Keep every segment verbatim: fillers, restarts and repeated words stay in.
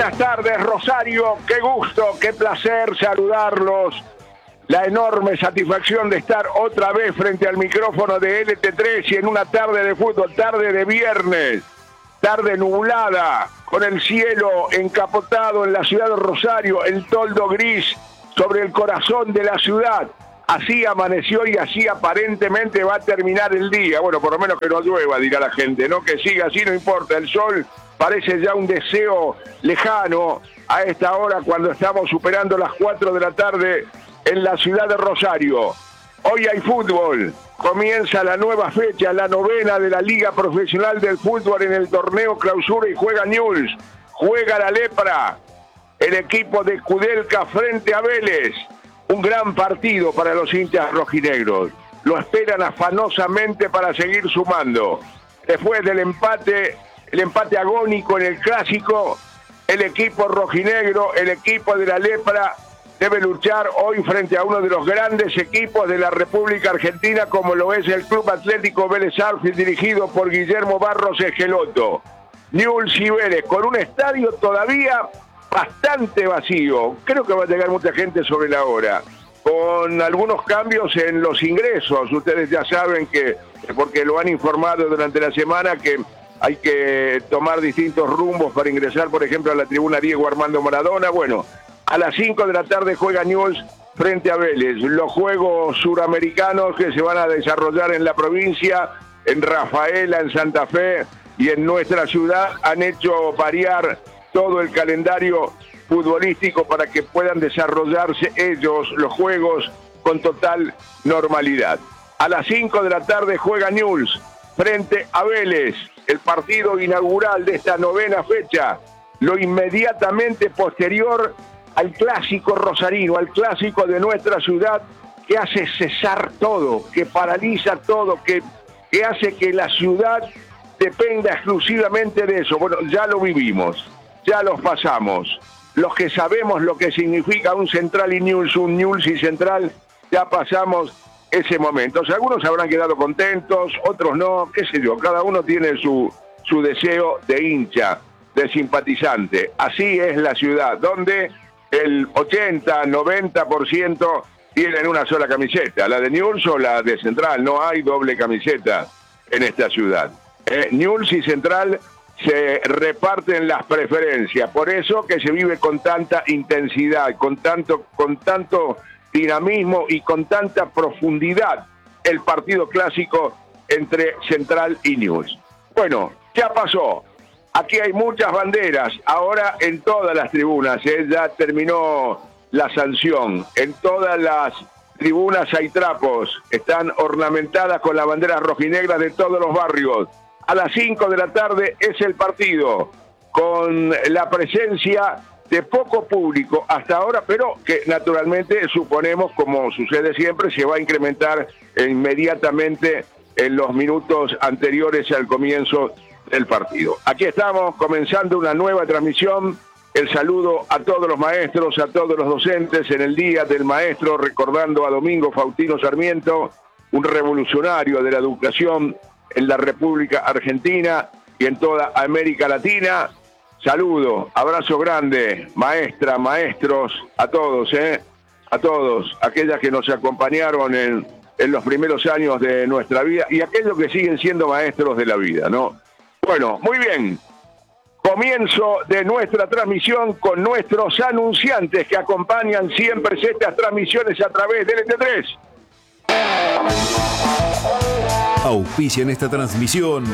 buenas tardes, Rosario. Qué gusto, qué placer saludarlos. La enorme satisfacción de estar otra vez frente al micrófono de L T tres y en una tarde de fútbol, tarde de viernes, tarde nublada, con el cielo encapotado en la ciudad de Rosario, el toldo gris sobre el corazón de la ciudad. Así amaneció y así aparentemente va a terminar el día. Bueno, por lo menos que no llueva, dirá la gente, ¿no? Que siga así, no importa. El sol parece ya un deseo lejano a esta hora cuando estamos superando las cuatro de la tarde en la ciudad de Rosario. Hoy hay fútbol. Comienza la nueva fecha, la novena de la Liga Profesional del Fútbol en el torneo Clausura y juega Newell's. Juega la Lepra, el equipo de Kudelka frente a Vélez. Un gran partido para los hinchas rojinegros. Lo esperan afanosamente para seguir sumando. Después del empate, el empate agónico en el clásico, el equipo rojinegro, el equipo de la Lepra, debe luchar hoy frente a uno de los grandes equipos de la República Argentina, como lo es el Club Atlético Vélez Sarsfield, dirigido por Guillermo Barros Esqueloto. Newell's y Vélez, con un estadio todavía bastante vacío. Creo que va a llegar mucha gente sobre la hora, con algunos cambios en los ingresos. Ustedes ya saben que, porque lo han informado durante la semana, que hay que tomar distintos rumbos para ingresar, por ejemplo, a la tribuna Diego Armando Maradona. Bueno, a las cinco de la tarde juega Newell's frente a Vélez. Los Juegos Suramericanos que se van a desarrollar en la provincia, en Rafaela, en Santa Fe y en nuestra ciudad, han hecho variar todo el calendario futbolístico para que puedan desarrollarse ellos, los Juegos, con total normalidad. A las cinco de la tarde juega Newell's frente a Vélez, el partido inaugural de esta novena fecha, lo inmediatamente posterior al clásico rosarino, al clásico de nuestra ciudad, que hace cesar todo, que paraliza todo, que, que hace que la ciudad dependa exclusivamente de eso. Bueno, ya lo vivimos, ya los pasamos. Los que sabemos lo que significa un Central y Newell's, un Newell's y Central, ya pasamos ese momento. O sea, algunos habrán quedado contentos, otros no, qué sé yo, cada uno tiene su, su deseo de hincha, de simpatizante. Así es la ciudad, donde el ochenta, noventa por ciento tienen una sola camiseta, la de Newell's o la de Central. No hay doble camiseta en esta ciudad. Eh, Newell's y Central se reparten las preferencias, por eso que se vive con tanta intensidad, con tanto, con tanto dinamismo y con tanta profundidad el partido clásico entre Central y Newell's. Bueno, ya pasó. Aquí hay muchas banderas, ahora en todas las tribunas, ¿eh? Ya terminó la sanción. En todas las tribunas hay trapos, están ornamentadas con las banderas rojinegras de todos los barrios. A las cinco de la tarde es el partido, con la presencia de poco público hasta ahora, pero que naturalmente suponemos, como sucede siempre, se va a incrementar inmediatamente en los minutos anteriores al comienzo del partido. Aquí estamos comenzando una nueva transmisión. El saludo a todos los maestros, a todos los docentes en el Día del Maestro, recordando a Domingo Faustino Sarmiento, un revolucionario de la educación en la República Argentina y en toda América Latina. Saludo, abrazo grande, maestra, maestros, a todos, ¿eh? A todos, aquellas que nos acompañaron en, en los primeros años de nuestra vida y aquellos que siguen siendo maestros de la vida, ¿no? Bueno, muy bien. Comienzo de nuestra transmisión con nuestros anunciantes que acompañan siempre estas transmisiones a través de L T tres. Auspicia en esta transmisión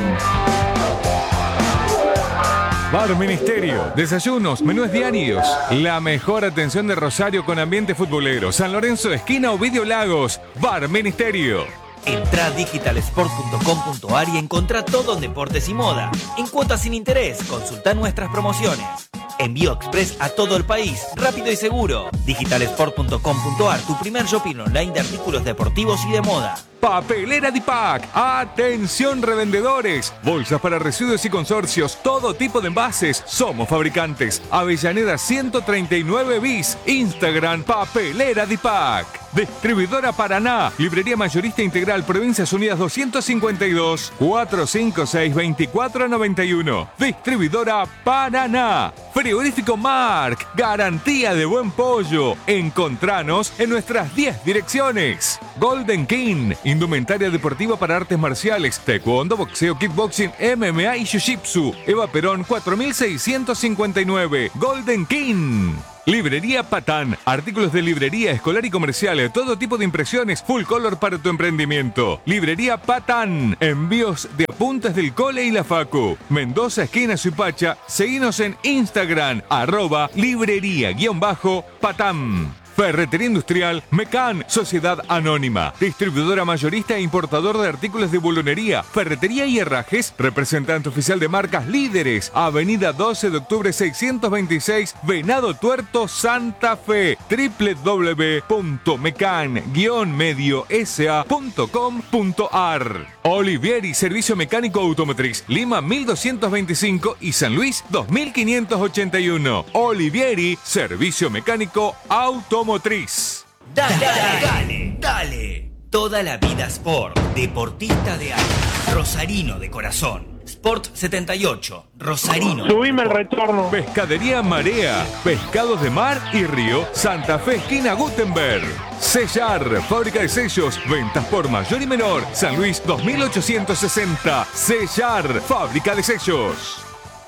Bar Ministerio, desayunos, menús diarios, la mejor atención de Rosario con ambiente futbolero. San Lorenzo, esquina Ovidio Lagos. Bar Ministerio. Entrá a digital sport punto com punto a r y encontrá todo en deportes y moda. En cuotas sin interés, consultá nuestras promociones. Envío express a todo el país, rápido y seguro. digital sport punto com punto a r, tu primer shopping online de artículos deportivos y de moda. Papelera Dipac. Atención revendedores. Bolsas para residuos y consorcios, todo tipo de envases. Somos fabricantes. Avellaneda ciento treinta y nueve bis. Instagram Papelera Dipac. Distribuidora Paraná, librería mayorista integral, Provincias Unidas doscientos cincuenta y dos, cuatro cinco seis, veinticuatro noventa y uno. Distribuidora Paraná. Frigorífico Mark, garantía de buen pollo. Encontranos en nuestras diez direcciones. Golden King, indumentaria deportiva para artes marciales, taekwondo, boxeo, kickboxing, M M A y jiu-jitsu. Eva Perón cuatro mil seiscientos cincuenta y nueve. Golden King. Librería Patán, artículos de librería escolar y comercial, todo tipo de impresiones, full color para tu emprendimiento. Librería Patán, envíos de apuntes del cole y la facu. Mendoza, esquina Suipacha, seguinos en Instagram, arroba librería guión bajo Patán. Ferretería Industrial Mecan, Sociedad Anónima, distribuidora mayorista e importador de artículos de boulonería, ferretería y herrajes, representante oficial de marcas líderes, Avenida doce de octubre seiscientos veintiséis, Venado Tuerto, Santa Fe, doble u doble u doble u punto mecan guión medio s a punto com punto a r. Olivieri, Servicio Mecánico Automotriz, Lima mil doscientos veinticinco y San Luis dos mil quinientos ochenta y uno. Olivieri, Servicio Mecánico Automotriz. Dale, dale, dale, dale. Toda la vida Sport. Deportista de alma. Rosarino de corazón. Sport setenta y ocho. Rosarino. Subime el retorno. Pescadería Marea. Pescados de mar y río. Santa Fe, esquina Gutenberg. Sellar. Fábrica de sellos. Ventas por mayor y menor. San Luis dos mil ochocientos sesenta. Sellar. Fábrica de sellos.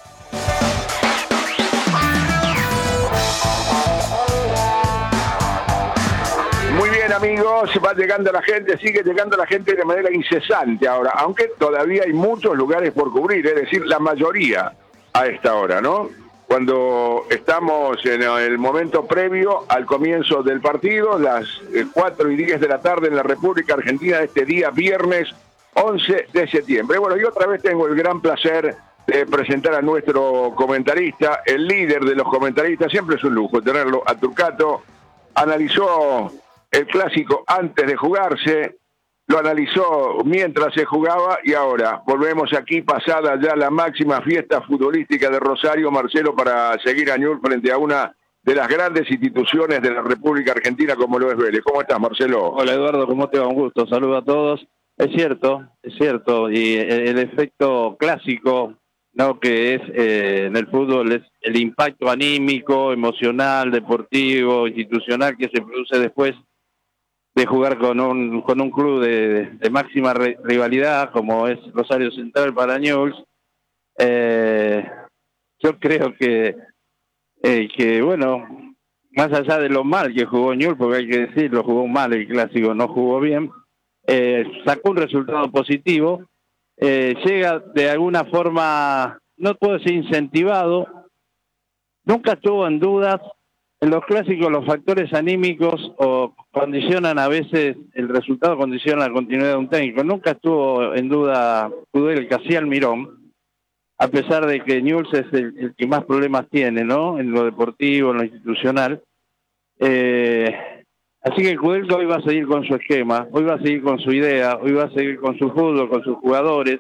Muy bien, amigos, va llegando la gente, sigue llegando la gente de manera incesante ahora, aunque todavía hay muchos lugares por cubrir, es decir, la mayoría a esta hora, ¿no? Cuando estamos en el momento previo al comienzo del partido, las cuatro y diez de la tarde en la República Argentina, este día viernes once de septiembre. Bueno, y otra vez tengo el gran placer de presentar a nuestro comentarista, el líder de los comentaristas, siempre es un lujo tenerlo, a Turcato. Analizó el clásico antes de jugarse, lo analizó mientras se jugaba y ahora volvemos aquí pasada ya la máxima fiesta futbolística de Rosario, Marcelo, para seguir a Newell's frente a una de las grandes instituciones de la República Argentina como lo es Vélez. ¿Cómo estás, Marcelo? Hola, Eduardo, ¿cómo te va? Un gusto, saludo a todos. Es cierto, es cierto, y el, el efecto clásico, ¿no?, que es eh, en el fútbol, es el impacto anímico, emocional, deportivo, institucional que se produce después de jugar con un con un club de, de máxima re, rivalidad como es Rosario Central para Newell's. Eh, yo creo que eh, que bueno, más allá de lo mal que jugó Newell's, porque hay que decirlo, jugó mal el clásico, no jugó bien, eh, sacó un resultado positivo, eh, llega de alguna forma, no puedo decir incentivado, nunca estuvo en dudas. En los clásicos los factores anímicos o condicionan a veces, el resultado condiciona la continuidad de un técnico. Nunca estuvo en duda Tudel Casi Almirón, a pesar de que Newell's es el, el que más problemas tiene, ¿no?, en lo deportivo, en lo institucional. Eh, así que Kudelka hoy va a seguir con su esquema, hoy va a seguir con su idea, hoy va a seguir con su fútbol, con sus jugadores.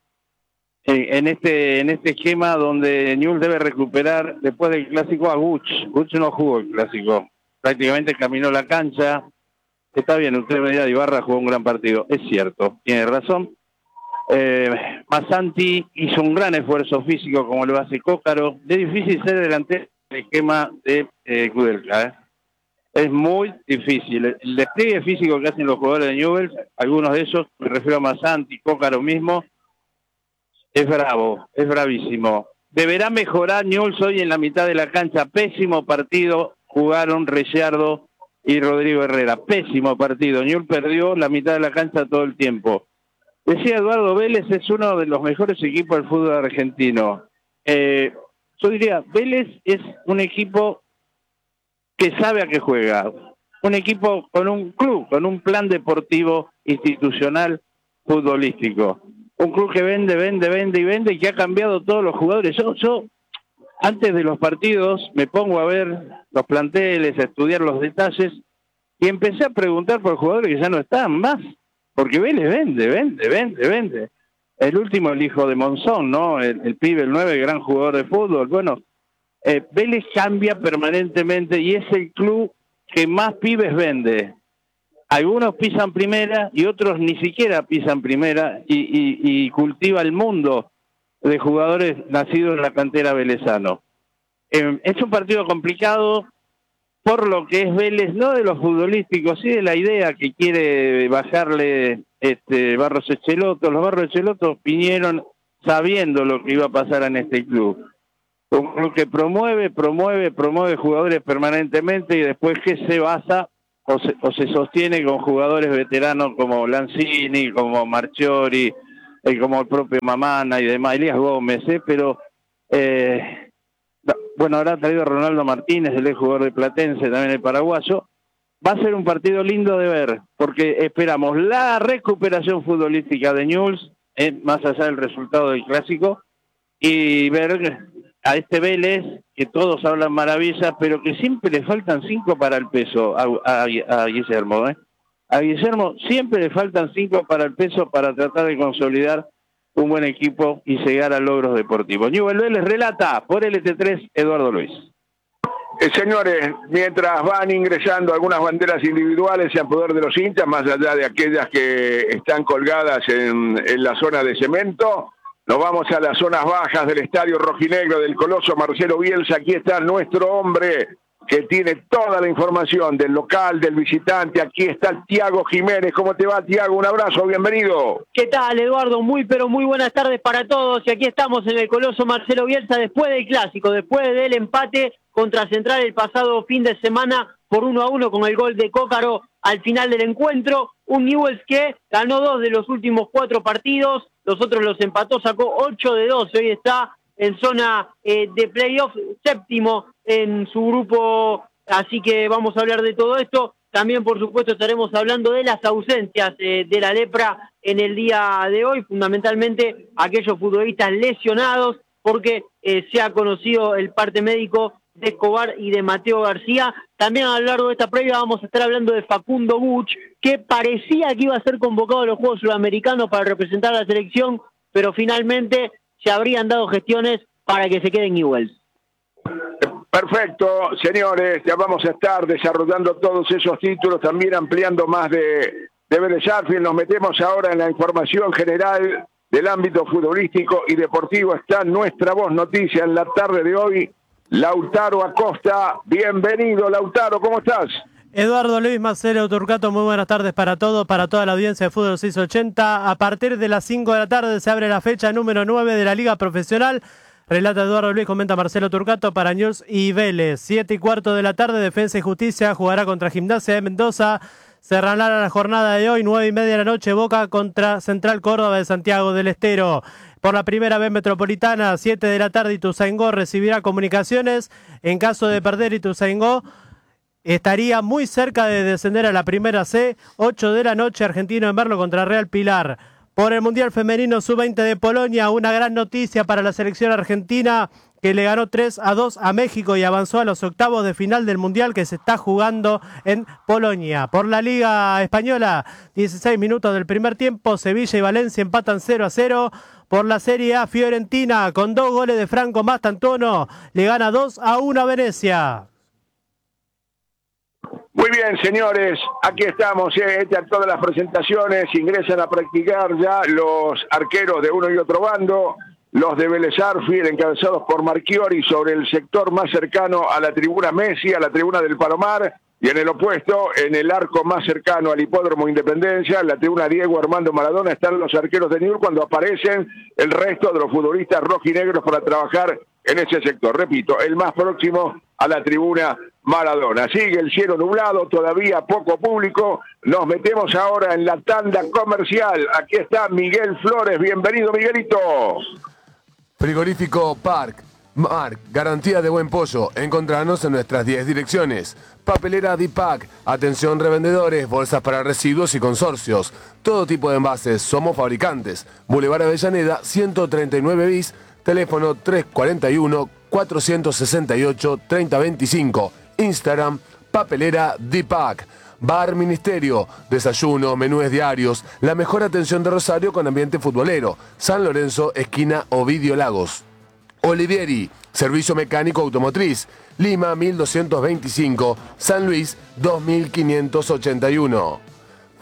En este en este esquema donde Newell's debe recuperar después del clásico a Guch. Guch no jugó el clásico, prácticamente caminó la cancha. Está bien, usted me dirá, Ibarra jugó un gran partido, es cierto, tiene razón. Eh, Masanti hizo un gran esfuerzo físico como lo hace Cócaro. Es difícil ser delantero del esquema de eh, Kudelka, ¿eh? Es muy difícil. El despliegue físico que hacen los jugadores de Newell's, algunos de ellos, me refiero a Masanti, Cócaro mismo, es bravo, es bravísimo. Deberá mejorar Newell's hoy en la mitad de la cancha. Pésimo partido jugaron Reyardo y Rodrigo Herrera. Pésimo partido. Newell's perdió la mitad de la cancha todo el tiempo. Decía Eduardo, Vélez es uno de los mejores equipos del fútbol argentino. Eh, yo diría, Vélez es un equipo que sabe a qué juega. Un equipo con un club, con un plan deportivo, institucional, futbolístico. Un club que vende, vende, vende y vende y que ha cambiado todos los jugadores. Yo, yo antes de los partidos me pongo a ver los planteles, a estudiar los detalles y empecé a preguntar por jugadores que ya no están más, porque Vélez vende, vende, vende, vende. El último, el hijo de Monzón, ¿no? El, el pibe, el nueve, gran jugador de fútbol. Bueno, eh, Vélez cambia permanentemente y es el club que más pibes vende. algunos pisan primera y otros ni siquiera pisan primera y, y, y cultiva el mundo de jugadores nacidos en la cantera velezano. Eh, es un partido complicado por lo que es Vélez, no de los futbolísticos, sí de la idea que quiere bajarle este Barros Echeloto. Los Barros Echeloto vinieron sabiendo lo que iba a pasar en este club. Un club que promueve, promueve, promueve jugadores permanentemente y después que se basa o se, o se sostiene con jugadores veteranos como Lanzini, como Marchiori, eh, como el propio Mamana y demás, Elías Gómez, eh, pero... Eh, bueno, habrá traído a Ronaldo Martínez, el ex jugador de Platense, también el paraguayo. Va a ser un partido lindo de ver, porque esperamos la recuperación futbolística de Newell's, eh, más allá del resultado del clásico, y ver a este Vélez, que todos hablan maravillas, pero que siempre le faltan cinco para el peso a, a, a Guillermo. ¿eh? A Guillermo siempre le faltan cinco para el peso para tratar de consolidar un buen equipo y llegar a logros deportivos. Newell's Vélez relata por L T tres, Eduardo Luis. Eh, señores, mientras van ingresando algunas banderas individuales en poder de los hinchas, más allá de aquellas que están colgadas en, en la zona de cemento, nos vamos a las zonas bajas del estadio rojinegro del Coloso Marcelo Bielsa. Aquí está nuestro hombre que tiene toda la información del local, del visitante. Aquí está Tiago Jiménez. ¿Cómo te va, Tiago? Un abrazo, bienvenido. ¿Qué tal, Eduardo? Muy, pero muy buenas tardes para todos. Y aquí estamos en el Coloso Marcelo Bielsa después del clásico, después del empate contra Central el pasado fin de semana por uno a uno con el gol de Cócaro al final del encuentro. Un Newell's que ganó dos de los últimos cuatro partidos, los otros los empató, sacó ocho de doce. Hoy está en zona eh, de playoff, séptimo en su grupo, así que vamos a hablar de todo esto. También, por supuesto, estaremos hablando de las ausencias eh, de la lepra en el día de hoy, fundamentalmente aquellos futbolistas lesionados, porque eh, se ha conocido el parte médico de Escobar y de Mateo García. También a lo largo de esta previa vamos a estar hablando de Facundo Buch, que parecía que iba a ser convocado a los Juegos Sudamericanos para representar a la selección, pero finalmente se habrían dado gestiones para que se quede en Newell's. Perfecto, señores, ya vamos a estar desarrollando todos esos títulos, también ampliando más de, de Vélez Sarsfield. Nos metemos ahora en la información general del ámbito futbolístico y deportivo. Está nuestra voz noticia en la tarde de hoy, Lautaro Acosta. Bienvenido, Lautaro, ¿cómo estás? Eduardo Luis, Marcelo Turcato, muy buenas tardes para todos, para toda la audiencia de Fútbol seiscientos ochenta. A partir de las cinco de la tarde se abre la fecha número nueve de la Liga Profesional. Relata Eduardo Luis, comenta Marcelo Turcato para Newell's y Vélez. Siete y cuarto de la tarde, Defensa y Justicia jugará contra Gimnasia de Mendoza. Cerrará la jornada de hoy, nueve y media de la noche, Boca contra Central Córdoba de Santiago del Estero. Por la primera vez metropolitana, siete de la tarde, Ituzaingó recibirá Comunicaciones. En caso de perder Ituzaingó, estaría muy cerca de descender a la primera C. ocho de la noche, Argentino en Merlo contra Real Pilar. Por el Mundial Femenino sub veinte de Polonia, una gran noticia para la selección argentina que le ganó tres a dos a México y avanzó a los octavos de final del Mundial que se está jugando en Polonia. Por la Liga Española, dieciséis minutos del primer tiempo, Sevilla y Valencia empatan cero a cero. Por la Serie A, Fiorentina, con dos goles de Franco Mastantuono, le gana dos a uno a Venecia. Muy bien, señores, aquí estamos, eh, hechas todas las presentaciones, ingresan a practicar ya los arqueros de uno y otro bando, los de Vélez Sarsfield, encabezados por Marchiori, sobre el sector más cercano a la tribuna Messi, a la tribuna del Palomar, y en el opuesto, en el arco más cercano al Hipódromo Independencia, en la tribuna Diego Armando Maradona, están los arqueros de Newell's cuando aparecen el resto de los futbolistas rojinegros para trabajar en ese sector. Repito, el más próximo a la tribuna Maradona. Sigue el cielo nublado, todavía poco público. Nos metemos ahora en la tanda comercial. Aquí está Miguel Flores. Bienvenido, Miguelito. Frigorífico Park. Marc, garantía de buen pollo. Encontrarnos en nuestras diez direcciones. Papelera Dipac, atención revendedores, bolsas para residuos y consorcios. Todo tipo de envases, somos fabricantes. Boulevard Avellaneda, ciento treinta y nueve bis, teléfono tres cuatro uno, cuatro seis ocho, tres cero dos cinco. Instagram, Papelera Dipac. Bar Ministerio, desayuno, menúes diarios, la mejor atención de Rosario con ambiente futbolero. San Lorenzo, esquina Ovidio Lagos. Olivieri, servicio mecánico automotriz, Lima mil doscientos veinticinco, San Luis dos mil quinientos ochenta y uno.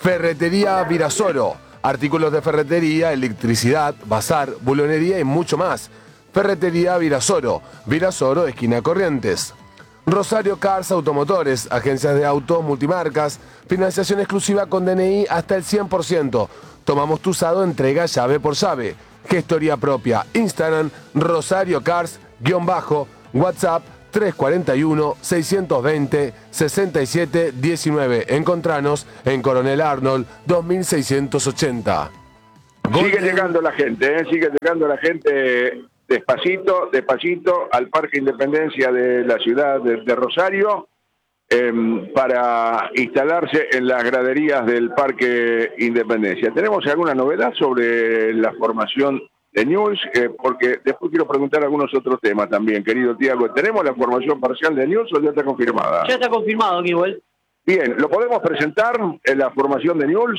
Ferretería Virasoro. Artículos de ferretería, electricidad, bazar, bulonería y mucho más. Ferretería Virasoro. Virasoro, esquina Corrientes. Rosario Cars Automotores, agencias de autos multimarcas, financiación exclusiva con D N I hasta el cien por ciento. Tomamos tu usado, entrega llave por llave. Gestoría propia, Instagram, Rosario Cars, guión bajo, WhatsApp tres cuatro uno, seis dos cero, seis siete uno nueve. Encontranos en Coronel Arnold dos mil seiscientos ochenta. Sigue llegando la gente, ¿eh? Sigue llegando la gente despacito, despacito al Parque Independencia de la ciudad de, de Rosario eh, para instalarse en las graderías del Parque Independencia. ¿Tenemos alguna novedad sobre la formación de Newell's? Eh, porque después quiero preguntar algunos otros temas también, querido Tiago. ¿Tenemos la formación parcial de Newell's o ya está confirmada? Ya está confirmado, Newell. Bien, ¿lo podemos presentar en la formación de Newell's?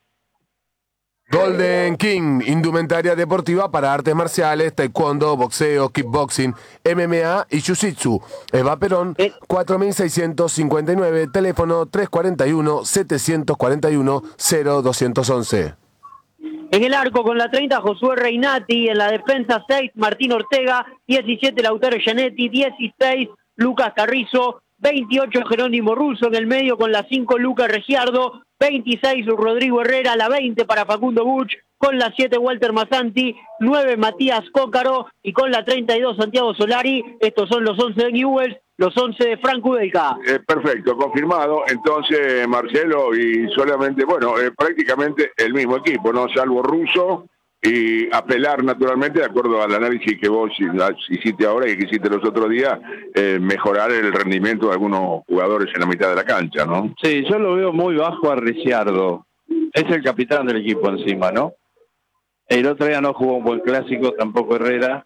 Golden King, indumentaria deportiva para artes marciales, taekwondo, boxeo, kickboxing, M M A y jiu-jitsu. Eva Perón, cuatro mil seiscientos cincuenta y nueve, teléfono tres cuatro uno, siete cuatro uno, cero dos once. En el arco con la treinta, Josué Reinati. En la defensa, seis, Martín Ortega. diecisiete, Lautaro Gianetti. dieciséis, Lucas Carrizo. veintiocho, Jerónimo Russo. En el medio con la cinco, Lucas Regiardo. veintiséis, Rodrigo Herrera. La veinte para Facundo Buch. Con la siete, Walter Masanti. nueve, Matías Cócaro. Y con la treinta y dos, Santiago Solari. Estos son los once de Newell's, los once de Franco Udelka. Eh, perfecto, confirmado. Entonces, Marcelo, y solamente, bueno, eh, prácticamente el mismo equipo, ¿no? Salvo Russo, y apelar naturalmente, de acuerdo al análisis que vos hiciste ahora y que hiciste los otros días, eh, mejorar el rendimiento de algunos jugadores en la mitad de la cancha, ¿no? Sí, yo lo veo muy bajo a Ricciardo. Es el capitán del equipo encima, ¿no? El otro día no jugó un buen clásico, tampoco Herrera.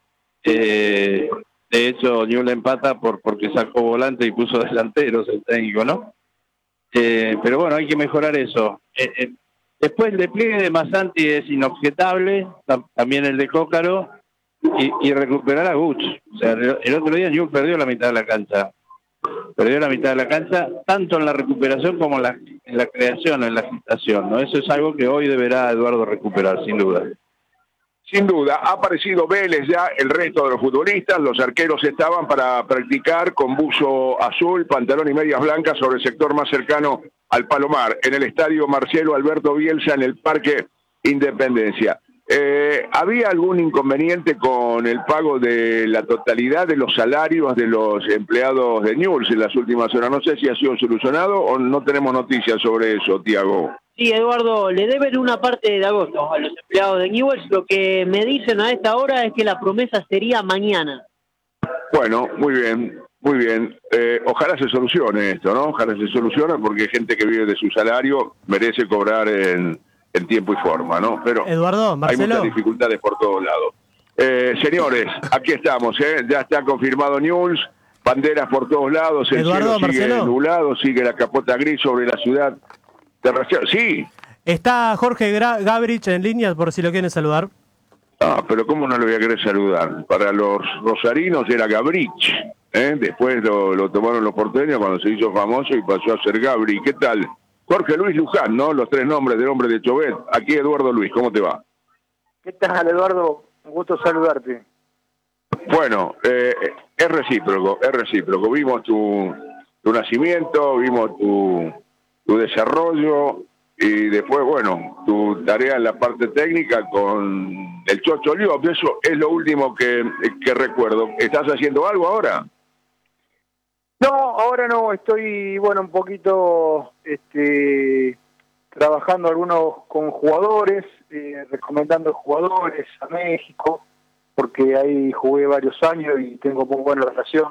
Eh, de hecho, Newell's empata por, porque sacó volante y puso delanteros el técnico, ¿no? Eh, pero bueno, hay que mejorar eso. Eh, eh, después el despliegue de Masanti es inobjetable, tam, también el de Cócaro, y, y recuperar a Buch. O sea, el, el otro día Newell's perdió la mitad de la cancha. Perdió la mitad de la cancha, tanto en la recuperación como en la, en la creación, en la agitación, ¿no? Eso es algo que hoy deberá Eduardo recuperar, sin duda. Sin duda, ha aparecido Vélez ya, el resto de los futbolistas, los arqueros estaban para practicar con buzo azul, pantalón y medias blancas sobre el sector más cercano al Palomar, en el estadio Marcelo Alberto Bielsa, en el Parque Independencia. Eh, ¿Había algún inconveniente con el pago de la totalidad de los salarios de los empleados de Newell's en las últimas horas? No sé si ha sido solucionado o no tenemos noticias sobre eso, Tiago. Sí, Eduardo, le deben una parte de agosto a los empleados de Newell's. Lo que me dicen a esta hora es que la promesa sería mañana. Bueno, muy bien, muy bien. Eh, ojalá se solucione esto, ¿no? Ojalá se solucione porque gente que vive de su salario merece cobrar en, en tiempo y forma, ¿no? Pero Eduardo, Marcelo. Hay muchas dificultades por todos lados. Eh, señores, aquí estamos, ¿eh? Ya está confirmado Newell's, banderas por todos lados, el Eduardo, cielo sigue Marcelo. nublado, sigue la capota gris sobre la ciudad. Sí. Está Jorge Gra Gabrich en línea, por si lo quieren saludar. Ah, pero ¿cómo no lo voy a querer saludar? Para los rosarinos era Gabrich, ¿eh? Después lo, lo tomaron los porteños cuando se hizo famoso y pasó a ser Gabri. ¿Qué tal? Jorge Luis Luján, ¿no? Los tres nombres del hombre de Chauvet. Aquí Eduardo Luis, ¿cómo te va? ¿Qué tal, Eduardo? Un gusto saludarte. Bueno, eh, es recíproco, es recíproco. Vimos tu, tu nacimiento, vimos tu... tu desarrollo y después, bueno, tu tarea en la parte técnica con el Chocho Liop. Eso es lo último que, que recuerdo. ¿Estás haciendo algo ahora? No, ahora no. Estoy, bueno, un poquito este, trabajando algunos con jugadores, eh, recomendando jugadores a México, porque ahí jugué varios años y tengo muy buena relación.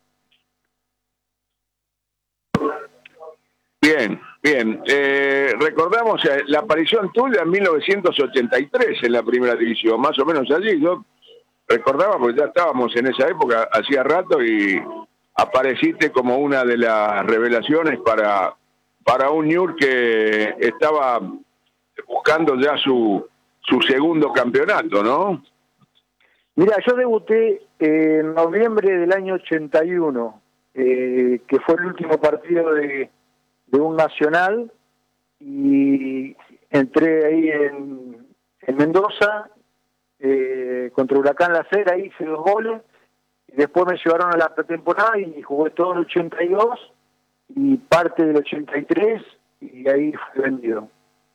Bien, bien. Eh, recordamos eh, la aparición tuya en mil novecientos ochenta y tres en la primera división, más o menos allí. Yo recordaba porque ya estábamos en esa época, hacía rato, y apareciste como una de las revelaciones para, para un Newell's que estaba buscando ya su, su segundo campeonato, ¿no? Mira, yo debuté en noviembre del año ochenta y uno, eh, que fue el último partido de... de un nacional, y entré ahí en, en Mendoza, eh, contra Huracán La Cera, hice dos goles, y después me llevaron a la pretemporada y jugué todo el ochenta y dos y parte del ochenta y tres, y ahí fui vendido.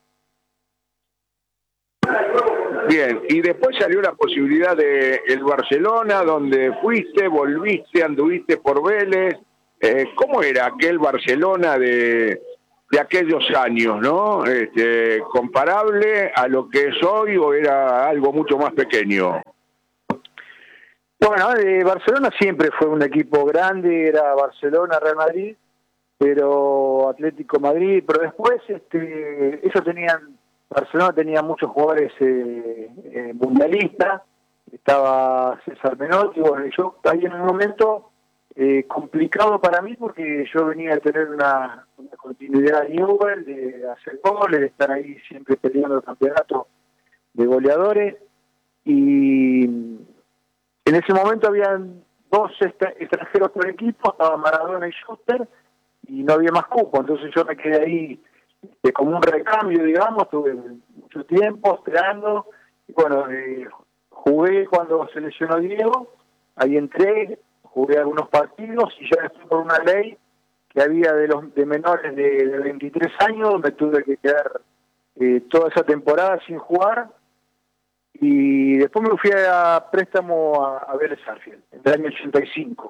Bien, y después salió la posibilidad de el Barcelona, donde fuiste, volviste, anduviste por Vélez. Eh, ¿Cómo era aquel Barcelona de, de aquellos años, no? Este, ¿comparable a lo que es hoy o era algo mucho más pequeño? Bueno, eh, Barcelona siempre fue un equipo grande, era Barcelona, Real Madrid, pero Atlético Madrid, pero después este, ellos tenían... Barcelona tenía muchos jugadores eh, eh, mundialistas, estaba César Menotti, bueno, yo ahí en un momento eh, complicado para mí porque yo venía a tener una, una continuidad en Newell, de hacer goles, de estar ahí siempre peleando el campeonato de goleadores, y en ese momento habían dos extranjeros por equipo, estaba Maradona y Schuster, y no había más cupo, entonces yo me quedé ahí de como un recambio, digamos, tuve mucho tiempo esperando, y bueno, eh, jugué cuando se lesionó Diego, ahí entré, jugué algunos partidos, y ya después por una ley que había de los de menores de, de veintitrés años, me tuve que quedar eh, toda esa temporada sin jugar, y después me fui a préstamo a, a Vélez Sarsfield, en el año ochenta y cinco.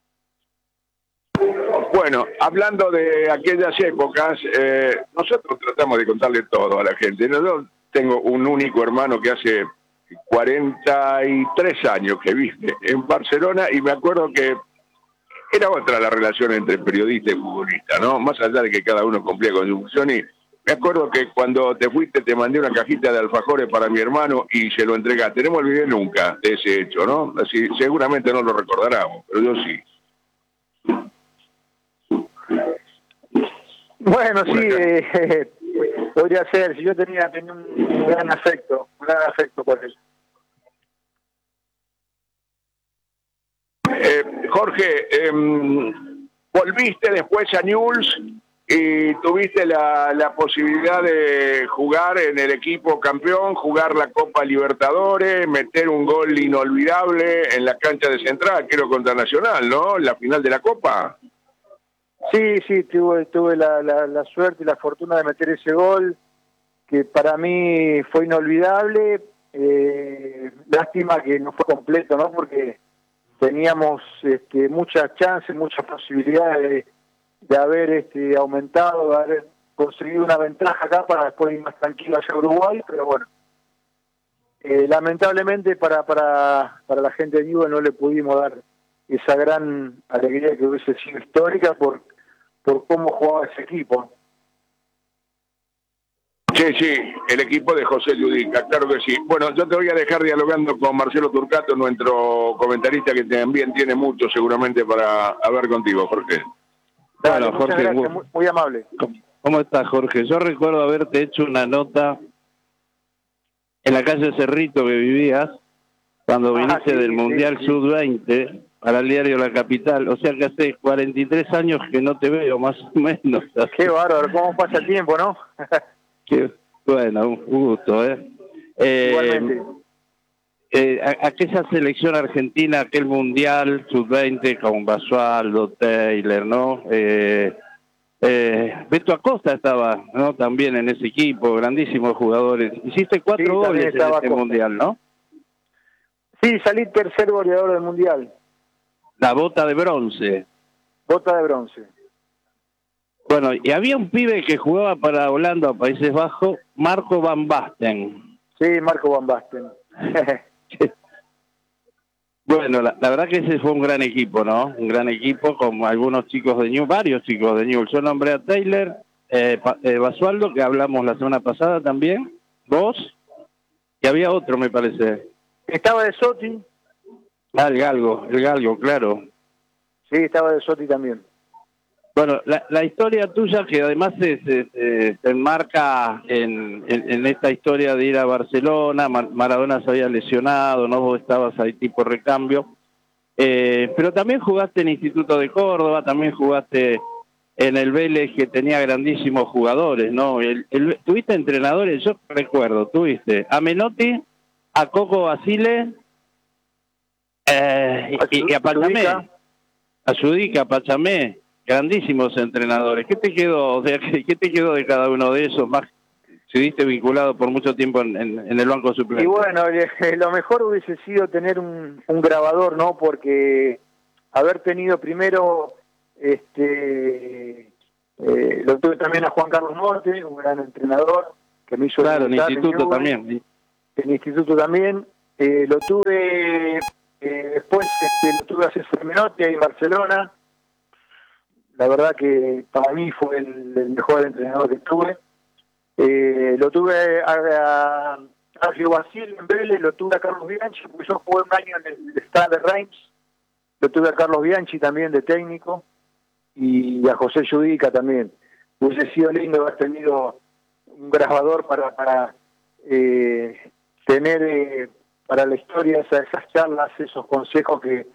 Bueno, hablando de aquellas épocas, eh, nosotros tratamos de contarle todo a la gente. Yo tengo un único hermano que hace cuarenta y tres años que vive en Barcelona, y me acuerdo que era otra la relación entre periodista y futbolista, ¿no? Más allá de que cada uno cumplía con su función, y me acuerdo que cuando te fuiste te mandé una cajita de alfajores para mi hermano y se lo entregaste. No me olvidé nunca de ese hecho, ¿no? Así, seguramente no lo recordaremos, pero yo sí. Bueno, sí, eh, podría ser. Si yo tenía, tenía un, un gran afecto, un gran afecto por él. Eh, Jorge, eh, volviste después a Newell's y tuviste la, la posibilidad de jugar en el equipo campeón, jugar la Copa Libertadores, meter un gol inolvidable en la cancha de Central, creo contra Nacional, ¿no? La final de la Copa. Sí, sí, tuve, tuve la, la, la suerte y la fortuna de meter ese gol, que para mí fue inolvidable. Eh, lástima que no fue completo, ¿no? Porque teníamos este, muchas chances, muchas posibilidades de, de haber este, aumentado, de haber conseguido una ventaja acá para después ir más tranquilo hacia Uruguay, pero bueno. Eh, lamentablemente para, para, para la gente de Newell no le pudimos dar esa gran alegría que hubiese sido histórica por, por cómo jugaba ese equipo. Sí, sí, el equipo de José Yudica, claro que sí. Bueno, yo te voy a dejar dialogando con Marcelo Turcato, nuestro comentarista, que también tiene mucho seguramente para hablar contigo, Jorge. Dale, bueno, Jorge, gracias, muy, muy amable. ¿Cómo estás, Jorge? Yo recuerdo haberte hecho una nota en la calle Cerrito que vivías, cuando viniste ah, sí, del Mundial sí, sí. sub veinte para el diario La Capital, o sea que hace cuarenta y tres años que no te veo, más o menos. Qué bárbaro, cómo pasa el tiempo, ¿no? Qué bueno, un gusto, ¿eh? eh Igualmente. Eh, aquella selección argentina, aquel Mundial sub veinte con Basualdo, Taylor, ¿no? Eh, eh, Beto Acosta estaba, ¿no? También en ese equipo, grandísimos jugadores. Hiciste cuatro sí, goles en este Acosta. Mundial, ¿no? Sí, salí tercer goleador del Mundial. La bota de bronce. Bota de bronce. Bueno, y había un pibe que jugaba para Holanda, Países Bajos, Marco Van Basten. Sí, Marco Van Basten. Bueno, la, la verdad que ese fue un gran equipo, ¿no? Un gran equipo con algunos chicos de Newell's, varios chicos de Newell's. Yo nombré a Taylor, eh, eh, Basualdo, que hablamos la semana pasada también, vos, y había otro, me parece. Estaba de Sotti. Ah, el Galgo, el Galgo, claro. Sí, estaba de Sotti también. Bueno, la, la historia tuya, que además se, se, se, se enmarca en, en, en esta historia de ir a Barcelona, Mar, Maradona se había lesionado, ¿no? Vos estabas ahí tipo recambio, eh, pero también jugaste en Instituto de Córdoba, también jugaste en el Vélez que tenía grandísimos jugadores, ¿no? El, el, tuviste entrenadores, yo recuerdo, tuviste a Menotti, a Coco Basile, eh, y, y a Pachamé, a Judica, a Pachamé, grandísimos entrenadores. ¿Qué te quedó de, qué te quedó de cada uno de esos? Más estuviste vinculado por mucho tiempo en, en, en el banco suplente. Y bueno, lo mejor hubiese sido tener un, un grabador, ¿no? Porque haber tenido primero, este, eh, lo tuve también a Juan Carlos Monte, un gran entrenador, que me hizo... Claro, en el instituto en también. En el instituto también. Eh, lo tuve, eh, después este, lo tuve a César Menotti ahí en Barcelona. La verdad que para mí fue el, el mejor entrenador que tuve. Eh, lo tuve a, a, a Río Basil en Vélez, lo tuve a Carlos Bianchi, porque yo jugué un año en el Stade de Reims, lo tuve a Carlos Bianchi también de técnico, y a José Judica también. Hubiese sido lindo haber tenido un grabador para, para eh, tener eh, para la historia esas, esas charlas, esos consejos que,